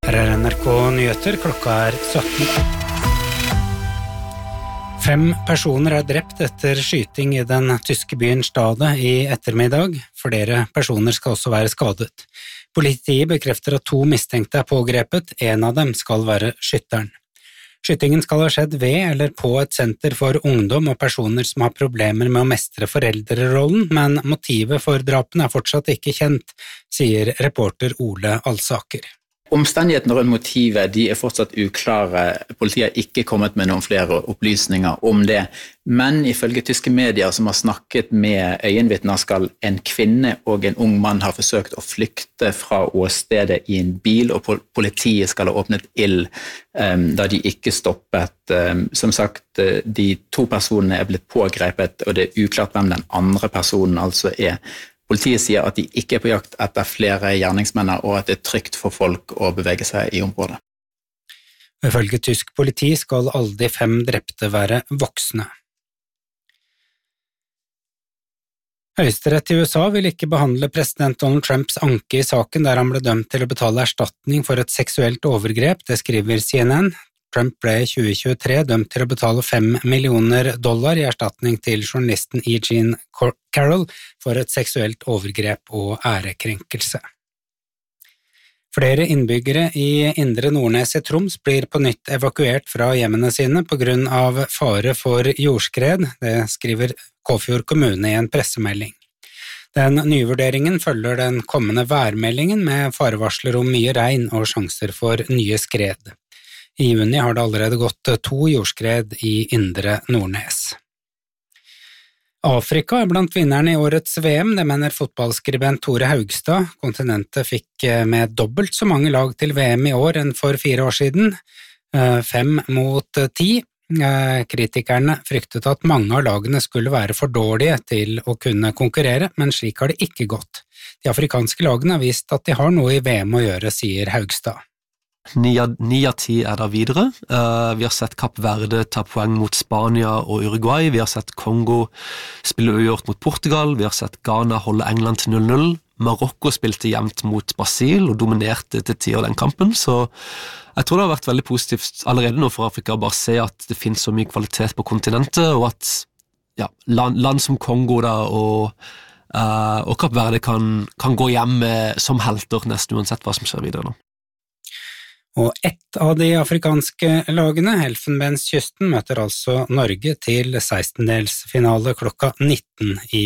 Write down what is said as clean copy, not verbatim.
Her NRK Nyheter, klokka 17. 5 personer drept etter skyting I den tyske byen Stade I ettermiddag. Flere personer skal også være skadet. Politiet bekrefter at 2 mistenkte pågrepet, en av dem skal være skytteren. Skytingen skal ha skjedd ved eller på et senter for ungdom og personer som har problemer med å mestre foreldrerollen, men motivet for drapen fortsatt ikke kjent, sier reporter Ole Alsaker. Omstendighetene rundt motivet de fortsatt uklare. Politiet har ikke kommet med noen flere opplysninger om det. Men ifølge tyske medier som har snakket med øyenvitner skal en kvinne og en ung mann ha forsøkt å flykte fra åstedet I en bil, og politiet skal ha åpnet ild da de ikke stoppet. Som sagt, de 2 personene blitt pågrepet, og det uklart hvem den andre personen altså Politiet sier at de ikke på jakt etter flere gjerningsmenn, og at det trygt for folk å bevege seg I området. Ifølge tysk politi skal alle de 5 drepte være voksne. Høyesterett I USA vil ikke behandle president Donald Trumps anke I saken der han ble dømt til å betale erstatning for et seksuelt overgrep, det skriver CNN. Trump ble I 2023 dømt til å betale $5 millioner I erstatning til journalisten E. Jean Carroll for et seksuelt overgrep og ærekrenkelse. Flere innbyggere I Indre Nordnes I Troms blir på nytt evakuert fra hjemmene sine på grunn av fare for jordskred, det skriver Kåfjord kommune I en pressemelding. Den nye vurderingen følger den kommende værmeldingen med farevarsler om mye regn og sjanser for nye skred. I juni har det allerede gått 2 jordskred I Indre Nordnes. Afrika blant vinnerne I årets VM, det mener fotballskribent Tore Haugstad. Kontinentet fikk med dobbelt så mange lag til VM I år enn for 4 år siden, 5 mot 10. Kritikerne fryktet at mange av lagene skulle være for dårlige til å kunne konkurrere, men slik har det ikke gått. De afrikanske lagene har vist at de har noe I VM å gjøre, sier Haugstad. 9 av 10 da videre. Vi har sett Kapp Verde ta poeng mot Spania og Uruguay. Vi har sett Kongo spille uavgjort mot Portugal. Vi har sett Ghana holde England til 0-0. Marokko spilte jevnt mot Brasil og dominerte til tider den kampen. Så jeg tror det har vært veldig positivt allerede nå for Afrika å bare se at det finnes så mye kvalitet på kontinentet, og at land som Kongo da, og Kapp Verde kan gå hjem som helter nesten uansett hva som skjer videre nå. Og ett av de afrikanske lagene, Elfenbenskysten, møter altså Norge til 16-delsfinale klokka 19 I